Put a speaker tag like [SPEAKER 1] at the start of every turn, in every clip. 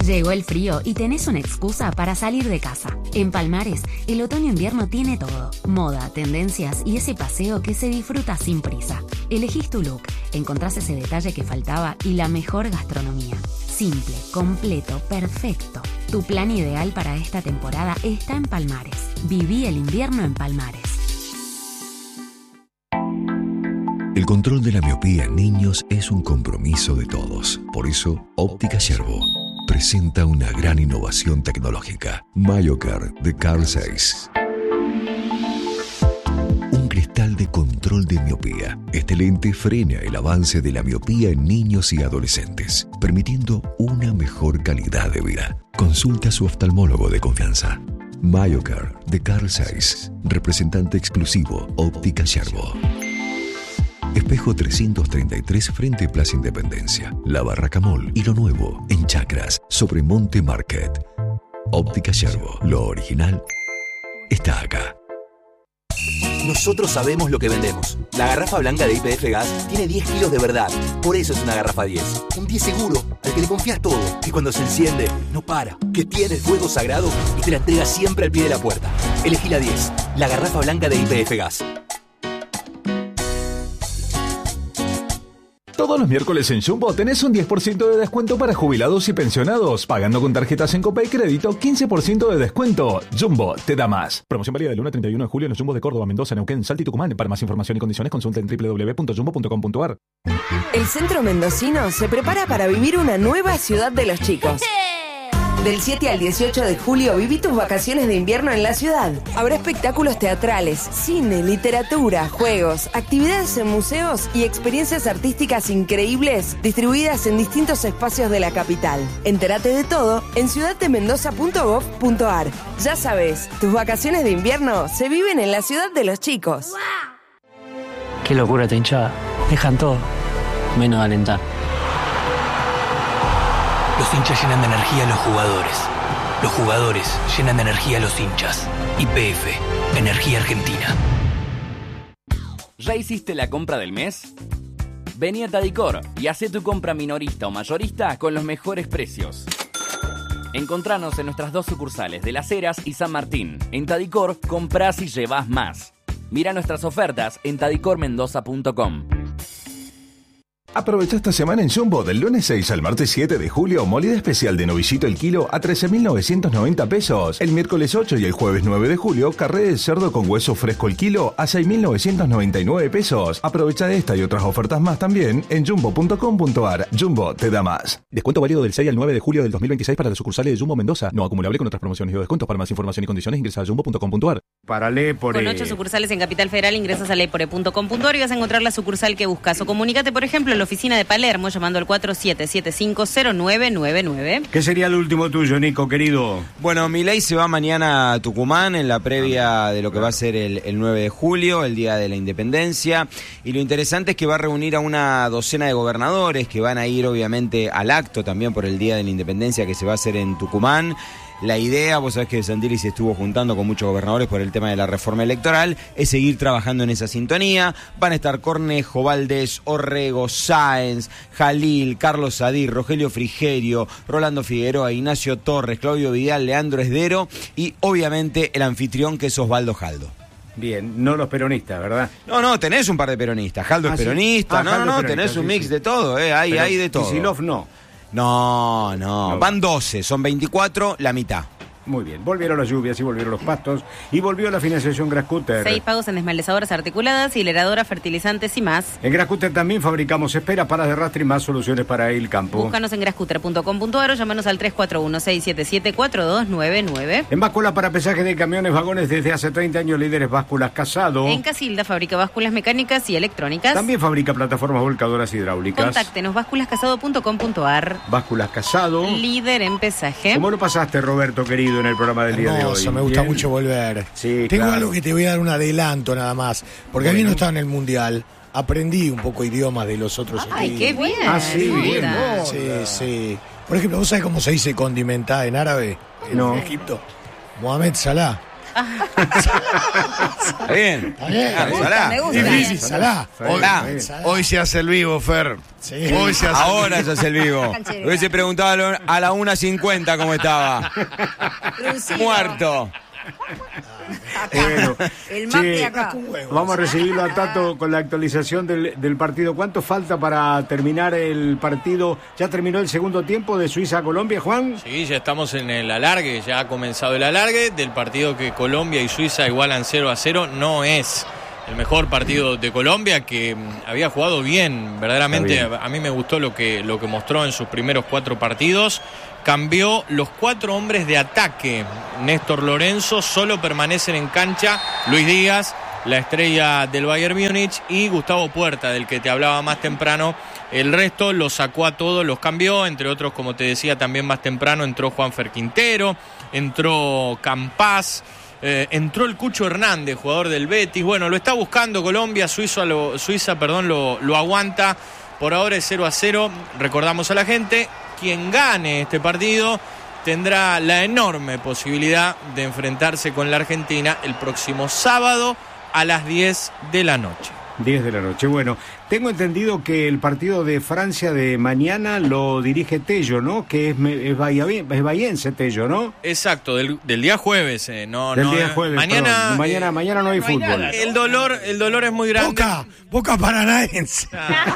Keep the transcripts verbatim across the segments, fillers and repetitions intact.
[SPEAKER 1] Llegó el frío y tenés una excusa para salir de casa. En Palmares, el otoño-invierno tiene todo. Moda, tendencias y ese paseo que se disfruta sin prisa. Elegís tu look, encontrás ese detalle que faltaba y la mejor gastronomía. Simple, completo, perfecto. Tu plan ideal para esta temporada está en Palmares. Viví el invierno en Palmares.
[SPEAKER 2] El control de la miopía en niños es un compromiso de todos. Por eso, Óptica Yerbo presenta una gran innovación tecnológica. MyoCare de Carl Zeiss. Un cristal de control de miopía. Este lente frena el avance de la miopía en niños y adolescentes, permitiendo una mejor calidad de vida. Consulta a su oftalmólogo de confianza. MyoCare de Carl Zeiss, representante exclusivo Óptica Yerbo. Espejo trescientos treinta y tres frente Plaza Independencia, La Barraca Mall y lo nuevo en Chacras sobre Monte Market. Óptica Yerbo, lo original está acá.
[SPEAKER 3] Nosotros sabemos lo que vendemos. La garrafa blanca de Y P F Gas tiene diez kilos de verdad. Por eso es una garrafa diez. Un diez seguro, al que le confías todo. Que cuando se enciende, no para. Que tiene el fuego sagrado y te la entrega siempre al pie de la puerta. Elegí la diez. La garrafa blanca de Y P F Gas.
[SPEAKER 4] Todos los miércoles en Jumbo tenés un diez por ciento de descuento para jubilados y pensionados. Pagando con tarjetas en Copay Crédito, quince por ciento de descuento. Jumbo te da más. Promoción válida del uno al treinta y uno de julio en los Jumbos de Córdoba, Mendoza, Neuquén, Salta y Tucumán. Para más información y condiciones consulta en doble u doble u doble u punto jumbo punto com punto a r.
[SPEAKER 5] El centro mendocino se prepara para vivir una nueva ciudad de los chicos. Del siete al dieciocho de julio viví tus vacaciones de invierno en la ciudad. Habrá espectáculos teatrales, cine, literatura, juegos, actividades en museos y experiencias artísticas increíbles distribuidas en distintos espacios de la capital. Entérate de todo en ciudad de mendoza punto gov punto a r. Ya sabes, tus vacaciones de invierno se viven en la ciudad de los chicos.
[SPEAKER 6] Qué locura esta hinchada. Dejan todo, menos alentar.
[SPEAKER 7] Los hinchas llenan de energía a los jugadores. Los jugadores llenan de energía a los hinchas. Y P F, Energía Argentina.
[SPEAKER 8] ¿Ya hiciste la compra del mes? Vení a Tadicor y hacé tu compra minorista o mayorista con los mejores precios. Encontranos en nuestras dos sucursales de Las Heras y San Martín. En Tadicor, comprás y llevás más. Mira nuestras ofertas en tadicor mendoza punto com.
[SPEAKER 4] Aprovecha esta semana en Jumbo del lunes seis al martes siete de julio, molida especial de novillito el kilo a trece mil novecientos noventa pesos. El miércoles ocho y el jueves nueve de julio, carré de cerdo con hueso fresco el kilo a seis mil novecientos noventa y nueve pesos. Aprovecha esta y otras ofertas más también en jumbo punto com punto a r. Jumbo te da más. Descuento válido del seis al nueve de julio del dos mil veintiséis para las sucursales de Jumbo Mendoza. No acumulable con otras promociones o descuentos. Para más información y condiciones ingresa a jumbo punto com punto a r.
[SPEAKER 9] Para Lepore.
[SPEAKER 10] Con ocho sucursales en Capital Federal ingresas a lepore punto com punto a r y vas a encontrar la sucursal que buscas. O comunícate, por ejemplo, en la oficina de Palermo llamando al cuatro siete siete cinco cero nueve nueve nueve.
[SPEAKER 9] ¿Qué sería el último tuyo, Nico, querido?
[SPEAKER 11] Bueno, Milei se va mañana a Tucumán en la previa de lo que va a ser el, el nueve de julio, el Día de la Independencia. Y lo interesante es que va a reunir a una docena de gobernadores que van a ir obviamente al acto también por el Día de la Independencia que se va a hacer en Tucumán. La idea, vos sabés que Santilli se estuvo juntando con muchos gobernadores por el tema de la reforma electoral, es seguir trabajando en esa sintonía. Van a estar Cornejo, Valdés, Orrego, Sáenz, Jalil, Carlos Sadir, Rogelio Frigerio, Rolando Figueroa, Ignacio Torres, Claudio Vidal, Leandro Esdero y obviamente el anfitrión que es Osvaldo Jaldo.
[SPEAKER 9] Bien, no los peronistas, ¿verdad?
[SPEAKER 11] No, no, tenés un par de peronistas. Jaldo
[SPEAKER 9] ah,
[SPEAKER 11] es peronista,
[SPEAKER 9] sí.
[SPEAKER 11] no,
[SPEAKER 9] ah,
[SPEAKER 11] no, no,
[SPEAKER 9] peronista,
[SPEAKER 11] tenés un
[SPEAKER 9] sí,
[SPEAKER 11] mix
[SPEAKER 9] sí.
[SPEAKER 11] de todo, eh, hay,
[SPEAKER 9] Pero
[SPEAKER 11] hay de todo.
[SPEAKER 9] Kicillof no.
[SPEAKER 11] No, no, no, van doce, son veinticuatro, la mitad.
[SPEAKER 9] Muy bien, volvieron las lluvias y volvieron los pastos y volvió la financiación Grascutter.
[SPEAKER 10] Seis pagos en desmaldezadoras articuladas, hileradoras, fertilizantes y más.
[SPEAKER 9] En Grascutter también fabricamos esperas, palas de rastre y más soluciones para el campo.
[SPEAKER 10] Búscanos en grascutter punto com punto a r o llámanos al tres cuatro uno, seis siete siete, cuatro dos nueve nueve.
[SPEAKER 9] En básculas para pesaje de camiones, vagones, desde hace treinta años, líderes Básculas Casado.
[SPEAKER 10] En Casilda fabrica básculas mecánicas y electrónicas.
[SPEAKER 9] También fabrica plataformas volcadoras hidráulicas.
[SPEAKER 10] Contáctenos básculas casado punto com punto a r.
[SPEAKER 9] Básculas Casado.
[SPEAKER 10] Líder en pesaje.
[SPEAKER 9] ¿Cómo lo pasaste, Roberto, querido, en el programa del día de hoy?
[SPEAKER 12] Me gusta
[SPEAKER 9] ¿Bien?
[SPEAKER 12] mucho volver.
[SPEAKER 9] Sí,
[SPEAKER 12] Tengo
[SPEAKER 9] claro.
[SPEAKER 12] algo que te voy a dar un adelanto nada más. Porque
[SPEAKER 9] Bueno.
[SPEAKER 12] a mí no estaba en el Mundial. Aprendí un poco idiomas de los otros
[SPEAKER 10] Ay, qué bien.
[SPEAKER 9] Ah, sí, bien.
[SPEAKER 12] Sí, sí. Por ejemplo, ¿vos sabés cómo se dice condimentada en árabe? En
[SPEAKER 9] No.
[SPEAKER 12] Egipto. Mohamed Salah.
[SPEAKER 11] Está bien.
[SPEAKER 12] Está bien.
[SPEAKER 11] Ah, Salá.
[SPEAKER 10] Me gusta.
[SPEAKER 12] Difícil, Salá.
[SPEAKER 13] Hoy, hoy se hace el vivo, Fer.
[SPEAKER 12] Sí.
[SPEAKER 13] Hoy se hace
[SPEAKER 11] Ahora
[SPEAKER 13] el
[SPEAKER 11] se hace el vivo.
[SPEAKER 10] Canchero.
[SPEAKER 11] Hubiese preguntado a lo- a la una cincuenta cómo estaba.
[SPEAKER 14] Fruncido.
[SPEAKER 11] Muerto.
[SPEAKER 9] Bueno,
[SPEAKER 14] El
[SPEAKER 9] che,
[SPEAKER 14] Macri acá.
[SPEAKER 9] vamos a recibirlo a Tato con la actualización del, del partido. ¿Cuánto falta para terminar el partido? ¿Ya terminó el segundo tiempo de Suiza a Colombia, Juan?
[SPEAKER 15] Sí, ya estamos en el alargue, ya ha comenzado el alargue del partido que Colombia y Suiza igualan cero a cero. No es el mejor partido de Colombia, que mm, había jugado bien, verdaderamente.
[SPEAKER 9] Está bien.
[SPEAKER 15] A, a mí me gustó lo que, lo que mostró en sus primeros cuatro partidos. Cambió los cuatro hombres de ataque. Néstor Lorenzo, solo permanecen en cancha Luis Díaz, la estrella del Bayern Múnich, y Gustavo Puerta, del que te hablaba más temprano. El resto los sacó a todos, los cambió, entre otros, como te decía también más temprano, entró Juanfer Quintero, entró Campás, eh, entró el Cucho Hernández, jugador del Betis. Bueno, lo está buscando Colombia, Suiza lo, Suiza, perdón, lo, lo aguanta. Por ahora es cero a cero. Recordamos a la gente, quien gane este partido tendrá la enorme posibilidad de enfrentarse con la Argentina el próximo sábado a las diez de la noche.
[SPEAKER 9] diez de la noche. Bueno, tengo entendido que el partido de Francia de mañana lo dirige Tello, ¿no? Que es, es, bahía, es bahiense Tello, ¿no?
[SPEAKER 15] Exacto, del, del día jueves. Eh, no,
[SPEAKER 9] Del
[SPEAKER 15] no,
[SPEAKER 9] día jueves,
[SPEAKER 15] mañana,
[SPEAKER 9] perdón. Mañana,
[SPEAKER 15] eh,
[SPEAKER 9] mañana no hay
[SPEAKER 15] no hay
[SPEAKER 9] fútbol.
[SPEAKER 15] nada, ¿no? El dolor, el dolor es muy grande.
[SPEAKER 12] Boca, Boca Paranaense.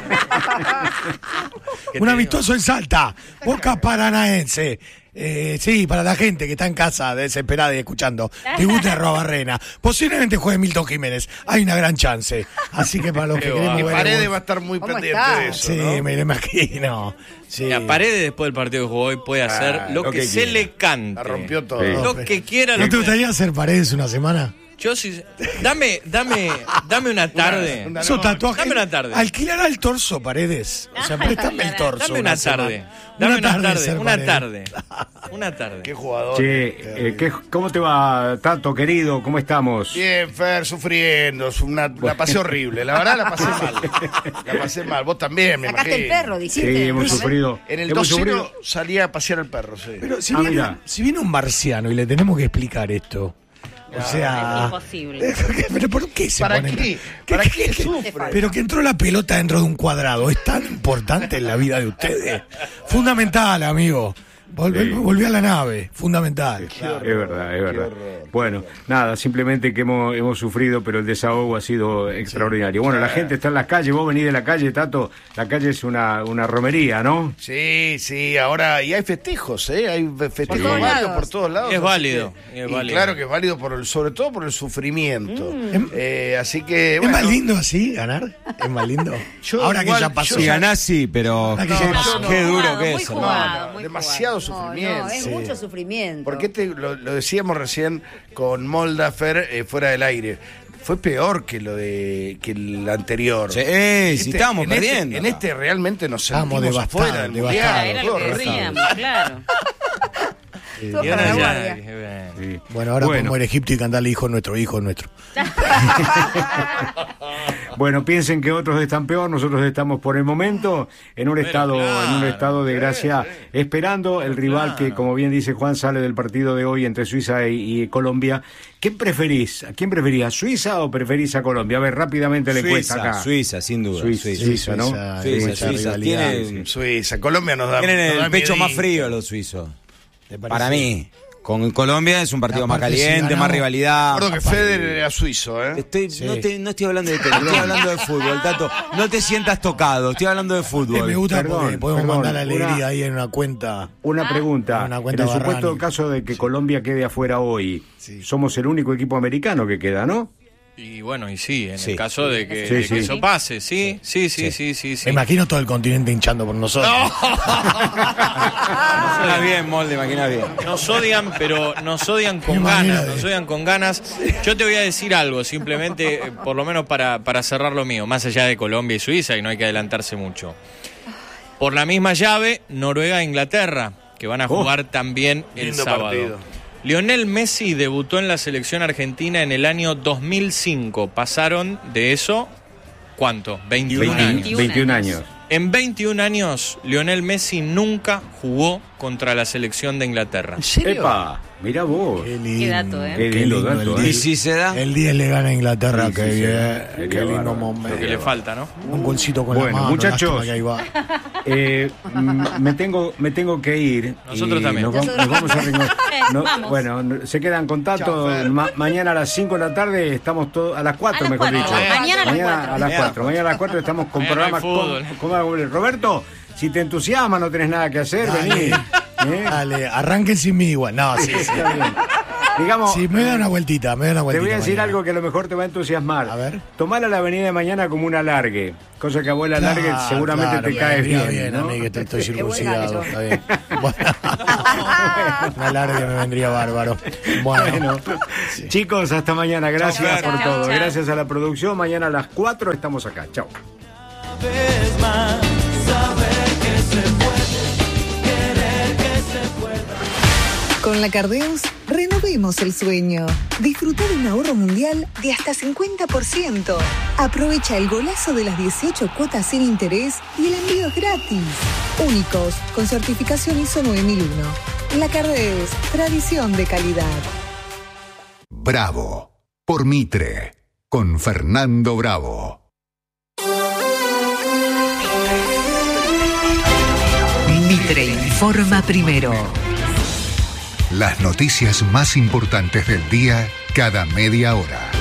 [SPEAKER 15] ¿Qué
[SPEAKER 12] Un
[SPEAKER 15] te
[SPEAKER 12] amistoso en Salta. Boca Paranaense. Eh, sí, para la gente que está en casa desesperada y escuchando. Tribute a Robarrena. Posiblemente juegue Milton Jiménez. Hay una gran chance. Así que para los que
[SPEAKER 13] Qué
[SPEAKER 12] queremos
[SPEAKER 13] va.
[SPEAKER 12] ver.
[SPEAKER 13] Paredes
[SPEAKER 12] el-
[SPEAKER 13] va a estar muy
[SPEAKER 14] ¿Cómo
[SPEAKER 13] pendiente
[SPEAKER 14] está?
[SPEAKER 13] de eso,
[SPEAKER 12] Sí,
[SPEAKER 13] ¿no?
[SPEAKER 12] me lo imagino. Sí.
[SPEAKER 15] La Paredes, después del partido que jugó hoy, puede hacer
[SPEAKER 13] Ah,
[SPEAKER 15] lo,
[SPEAKER 13] lo
[SPEAKER 15] que,
[SPEAKER 13] que
[SPEAKER 15] se
[SPEAKER 13] quiera.
[SPEAKER 15] le cante.
[SPEAKER 13] La rompió todo.
[SPEAKER 9] Sí.
[SPEAKER 15] Lo que quiera.
[SPEAKER 12] ¿No
[SPEAKER 15] lo
[SPEAKER 12] te
[SPEAKER 15] que-
[SPEAKER 12] gustaría hacer Paredes una semana?
[SPEAKER 15] Yo sí. Dame, dame, dame una tarde.
[SPEAKER 13] una-
[SPEAKER 12] Esos tatuajes.
[SPEAKER 15] Dame una tarde.
[SPEAKER 12] Alquilará el torso, Paredes. O sea, préstame el torso.
[SPEAKER 15] Dame una
[SPEAKER 12] semana.
[SPEAKER 15] tarde. Dame una tarde.
[SPEAKER 12] ser
[SPEAKER 15] Una
[SPEAKER 12] Paredes.
[SPEAKER 15] tarde. Una tarde.
[SPEAKER 13] Qué jugador.
[SPEAKER 9] Che, eh, ¿qué- ¿cómo te va, Tato, querido? ¿Cómo estamos?
[SPEAKER 13] Bien, Fer, sufriendo. es Una, la pasé horrible. La verdad, la pasé mal. La pasé mal. Vos también, me
[SPEAKER 14] Sacaste el
[SPEAKER 13] imagino.
[SPEAKER 14] perro, dijiste.
[SPEAKER 9] Sí, hemos
[SPEAKER 14] Pero-
[SPEAKER 9] sufrido.
[SPEAKER 13] En el
[SPEAKER 9] hemos
[SPEAKER 13] dos cero
[SPEAKER 9] sufrido.
[SPEAKER 13] salía a pasear el perro, sí.
[SPEAKER 12] Pero si,
[SPEAKER 9] Ah,
[SPEAKER 12] viene,
[SPEAKER 9] mirá.
[SPEAKER 12] si viene un marciano y le tenemos que explicar esto. O sea.
[SPEAKER 10] Es imposible.
[SPEAKER 12] ¿Pero por qué se
[SPEAKER 13] ¿Para
[SPEAKER 12] ponen
[SPEAKER 13] qué?
[SPEAKER 12] tan-
[SPEAKER 13] ¿Para qué sufre?
[SPEAKER 12] Pero que entró la pelota dentro de un cuadrado. ¿Es tan importante en la vida de ustedes? Fundamental, amigo. Volvió,
[SPEAKER 9] Sí.
[SPEAKER 12] volvió a la nave. Fundamental.
[SPEAKER 9] Es verdad, es verdad. Bueno, nada, simplemente que hemos, hemos sufrido, pero el desahogo ha sido extraordinario. Bueno, la gente está en las calles, vos venís de la calle, Tato, la calle es una, una romería, ¿no?
[SPEAKER 13] Sí, sí, ahora, y hay festejos, ¿eh? Hay festejos
[SPEAKER 14] todos
[SPEAKER 13] varios
[SPEAKER 14] lados.
[SPEAKER 13] por todos lados.
[SPEAKER 15] Es
[SPEAKER 13] así
[SPEAKER 15] válido,
[SPEAKER 13] que-
[SPEAKER 15] es
[SPEAKER 13] y
[SPEAKER 15] válido.
[SPEAKER 13] claro que es válido, por el, sobre todo por el sufrimiento. Eh, así que,
[SPEAKER 12] ¿Es
[SPEAKER 13] bueno.
[SPEAKER 12] más lindo así ganar? ¿Es más lindo?
[SPEAKER 13] Yo
[SPEAKER 12] Ahora
[SPEAKER 13] igual-
[SPEAKER 12] que ya pasó.
[SPEAKER 11] Si ganás, sí, pero
[SPEAKER 12] Ahora que ya
[SPEAKER 13] No,
[SPEAKER 12] pasó.
[SPEAKER 13] yo no.
[SPEAKER 11] qué duro
[SPEAKER 10] Jugado,
[SPEAKER 11] que
[SPEAKER 10] muy
[SPEAKER 11] es.
[SPEAKER 10] jugado.
[SPEAKER 11] hermano.
[SPEAKER 13] No,
[SPEAKER 10] muy
[SPEAKER 13] demasiado
[SPEAKER 14] No,
[SPEAKER 13] sufrimiento.
[SPEAKER 14] no, es
[SPEAKER 12] Sí.
[SPEAKER 14] mucho sufrimiento.
[SPEAKER 13] Porque te, lo, lo decíamos recién con Moldafer eh, fuera del aire. Fue peor que lo de que el anterior.
[SPEAKER 11] Sí, eh, si estábamos
[SPEAKER 13] en este-
[SPEAKER 11] perdiendo.
[SPEAKER 13] en este realmente nos
[SPEAKER 12] Estábamos
[SPEAKER 13] sentimos
[SPEAKER 12] devastados,
[SPEAKER 13] afuera del
[SPEAKER 12] devastados.
[SPEAKER 13] mundial.
[SPEAKER 10] Era lo que
[SPEAKER 13] Todo horrible.
[SPEAKER 10] decíamos, claro.
[SPEAKER 14] Todo
[SPEAKER 15] Y
[SPEAKER 14] para
[SPEAKER 15] ahora
[SPEAKER 14] la
[SPEAKER 15] ya,
[SPEAKER 14] guardia.
[SPEAKER 15] dije, bueno.
[SPEAKER 9] Sí.
[SPEAKER 12] Bueno, ahora
[SPEAKER 9] Bueno.
[SPEAKER 12] podemos ir a Egipto y cantarle hijo nuestro, hijo nuestro.
[SPEAKER 9] Bueno, piensen que otros están peor, nosotros estamos por el momento en un
[SPEAKER 15] Pero
[SPEAKER 9] estado,
[SPEAKER 15] claro.
[SPEAKER 9] en un estado de gracia, esperando el rival que, como bien dice Juan, sale del partido de hoy entre Suiza y, y Colombia. ¿Quién preferís? ¿A quién preferís? ¿A Suiza o preferís a Colombia? A ver, rápidamente la encuesta
[SPEAKER 11] Suiza,
[SPEAKER 9] acá.
[SPEAKER 11] Suiza, sin duda.
[SPEAKER 9] Suiza,
[SPEAKER 11] Suiza,
[SPEAKER 9] Suiza, ¿no?
[SPEAKER 12] Suiza,
[SPEAKER 11] Suiza,
[SPEAKER 12] mucha
[SPEAKER 11] Suiza.
[SPEAKER 12] rivalidad.
[SPEAKER 11] Tienen,
[SPEAKER 13] Suiza, Colombia nos da.
[SPEAKER 11] tienen
[SPEAKER 13] nos da
[SPEAKER 11] el pecho más
[SPEAKER 13] miedito.
[SPEAKER 11] frío los suizos.
[SPEAKER 12] ¿Te parece?
[SPEAKER 11] Para mí. Con Colombia es un partido más
[SPEAKER 12] Aparte, si
[SPEAKER 11] caliente,
[SPEAKER 12] ganamos-
[SPEAKER 11] más rivalidad.
[SPEAKER 13] Recuerdo que Federer era suizo, ¿eh?
[SPEAKER 11] Estoy,
[SPEAKER 12] Sí.
[SPEAKER 11] no, te- no estoy hablando de tenis, estoy hablando de fútbol, Tato. No te sientas tocado, estoy hablando de
[SPEAKER 12] Eh,
[SPEAKER 11] fútbol.
[SPEAKER 12] me gusta
[SPEAKER 9] Perdón,
[SPEAKER 12] porque podemos
[SPEAKER 9] perdón,
[SPEAKER 12] mandar la alegría
[SPEAKER 9] una-
[SPEAKER 12] ahí en una cuenta.
[SPEAKER 9] Una pregunta.
[SPEAKER 12] Una
[SPEAKER 9] En
[SPEAKER 12] cuenta
[SPEAKER 9] el supuesto
[SPEAKER 12] Barrani.
[SPEAKER 9] caso de que Colombia quede afuera hoy,
[SPEAKER 12] Sí.
[SPEAKER 9] somos el único equipo americano que queda, ¿no?
[SPEAKER 15] Y bueno, y sí, en
[SPEAKER 11] Sí.
[SPEAKER 15] el caso de que,
[SPEAKER 9] Sí,
[SPEAKER 15] de
[SPEAKER 9] sí.
[SPEAKER 15] que eso pase, sí, sí, sí, sí, sí, sí.
[SPEAKER 12] Me imagino todo el continente hinchando por nosotros.
[SPEAKER 11] Imagina bien, Molde, imagina bien.
[SPEAKER 15] Nos odian, pero nos odian con
[SPEAKER 12] Qué manera
[SPEAKER 15] ganas,
[SPEAKER 12] de-
[SPEAKER 15] nos odian con ganas. Yo te voy a decir algo, simplemente, eh, por lo menos para, para cerrar lo mío, más allá de Colombia y Suiza, y no hay que adelantarse mucho. Por la misma llave, Noruega e Inglaterra, que van a
[SPEAKER 9] Oh,
[SPEAKER 15] jugar también el
[SPEAKER 13] lindo
[SPEAKER 15] sábado.
[SPEAKER 13] partido.
[SPEAKER 15] Lionel Messi debutó en la selección argentina en el año dos mil cinco. Pasaron de eso, ¿cuánto? veintiún
[SPEAKER 9] veinte
[SPEAKER 15] años.
[SPEAKER 9] veintiún años.
[SPEAKER 15] En veintiún años, Lionel Messi nunca jugó contra la selección de Inglaterra.
[SPEAKER 12] ¿En serio?
[SPEAKER 9] Epa, mirá vos.
[SPEAKER 12] Qué lindo.
[SPEAKER 10] Qué dato, ¿eh?
[SPEAKER 9] Qué
[SPEAKER 12] Qué
[SPEAKER 9] lindo
[SPEAKER 12] lindo
[SPEAKER 9] dato,
[SPEAKER 12] el
[SPEAKER 9] ¿eh?
[SPEAKER 11] ¿Y si se da?
[SPEAKER 12] El diez le gana a Inglaterra,
[SPEAKER 9] Sí,
[SPEAKER 12] qué
[SPEAKER 9] sí, sí.
[SPEAKER 12] bien.
[SPEAKER 9] Sería
[SPEAKER 12] Qué lindo
[SPEAKER 9] bárbaro.
[SPEAKER 12] momento.
[SPEAKER 15] Lo que le falta, ¿no?
[SPEAKER 12] Un golcito con
[SPEAKER 9] Bueno,
[SPEAKER 12] la mano.
[SPEAKER 9] muchachos.
[SPEAKER 12] lástima que ahí va.
[SPEAKER 9] Eh, mm, me tengo me tengo que ir.
[SPEAKER 15] Nosotros
[SPEAKER 9] y
[SPEAKER 15] también.
[SPEAKER 9] Nos, vamos- nos vamos a reencontrar. No,
[SPEAKER 10] Vamos.
[SPEAKER 9] bueno, no- se quedan contactos. Ma- mañana a las cinco de la tarde estamos todos. A las cuatro,
[SPEAKER 10] A las
[SPEAKER 9] mejor
[SPEAKER 10] cuatro.
[SPEAKER 9] dicho.
[SPEAKER 10] Mañana a las cuatro.
[SPEAKER 9] a las cuatro. Mañana a las cuatro estamos con
[SPEAKER 15] Mañana hay
[SPEAKER 9] programas.
[SPEAKER 15] fútbol.
[SPEAKER 9] Con, con- Roberto, si te entusiasma, no tenés nada que hacer,
[SPEAKER 12] Dale.
[SPEAKER 9] vení. ¿Eh?
[SPEAKER 12] Dale, arranquen sin mí igual. No, sí, sí.
[SPEAKER 9] Está bien. Digamos,
[SPEAKER 12] Sí, me da una vueltita, me da una
[SPEAKER 9] te
[SPEAKER 12] vueltita.
[SPEAKER 9] voy a decir
[SPEAKER 12] mañana.
[SPEAKER 9] algo que a lo mejor te va a entusiasmar.
[SPEAKER 12] A ver.
[SPEAKER 9] Tomar a la avenida de mañana como un alargue. Cosa que a vos el alargue
[SPEAKER 12] Claro,
[SPEAKER 9] seguramente
[SPEAKER 12] claro,
[SPEAKER 9] te
[SPEAKER 12] me
[SPEAKER 9] caes
[SPEAKER 12] vendría
[SPEAKER 9] bien.
[SPEAKER 12] bien,
[SPEAKER 9] ¿no?
[SPEAKER 12] a mí que te estoy
[SPEAKER 14] Qué buena
[SPEAKER 12] circuncidado.
[SPEAKER 14] eso.
[SPEAKER 12] Está bien. Bueno. Una larga me vendría bárbaro. Bueno,
[SPEAKER 9] Bueno, chicos, hasta mañana. Gracias
[SPEAKER 15] Chau,
[SPEAKER 9] por
[SPEAKER 10] chau.
[SPEAKER 9] todo.
[SPEAKER 10] Chau.
[SPEAKER 9] Gracias a la producción. Mañana a las cuatro estamos acá. Chao.
[SPEAKER 16] Con la Cardeus, renovemos el sueño. Disfruta de un ahorro mundial de hasta cincuenta por ciento. Aprovecha el golazo de las dieciocho cuotas sin interés y el envío es gratis. Únicos, con certificación I S O nueve mil uno. La Cardeus, tradición de calidad.
[SPEAKER 2] Bravo, por Mitre, con Fernando Bravo.
[SPEAKER 17] Mitre informa primero.
[SPEAKER 2] Las noticias más importantes del día cada media hora.